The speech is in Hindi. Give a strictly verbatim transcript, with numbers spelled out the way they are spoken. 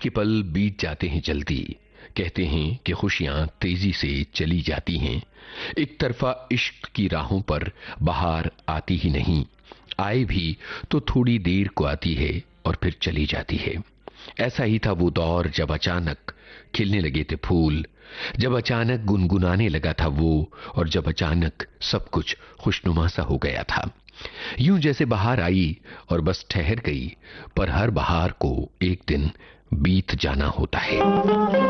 के पल बीत जाते हैं जल्दी। कहते हैं कि खुशियां तेजी से चली जाती हैं। एक तरफा इश्क की राहों पर बहार आती ही नहीं, आए भी तो थोड़ी देर को आती है और फिर चली जाती है। ऐसा ही था वो दौर जब अचानक खिलने लगे थे फूल, जब अचानक गुनगुनाने लगा था वो, और जब अचानक सब कुछ खुशनुमा सा हो गया था। यूं जैसे बहार आई और बस ठहर गई, पर हर बहार को एक दिन बीत जाना होता है।